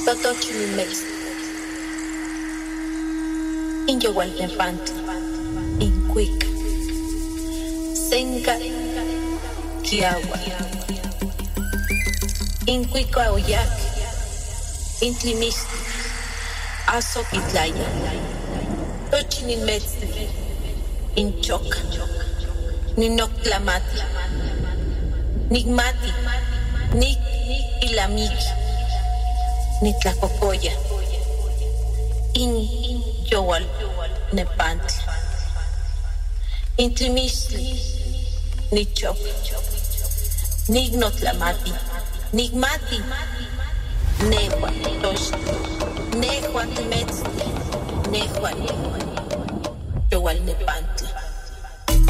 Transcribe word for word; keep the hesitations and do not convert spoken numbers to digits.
Totochimilmex, Inyowaltepantli, Incuic, Senca, Kiawa, Incuica Oyac, Intlimistli, Azoquitlaya, Tochimilmex, Inchoca, Ninoctlamati, Nigmati, Nik Ilamiki, Nitlacocoya, In Yowal Nepantli, Intlimistli, Nichop, Nignotlamati, Nigmati, Nehua Tosh, Nehua Timetzli, Nehua Yowal Nepantli.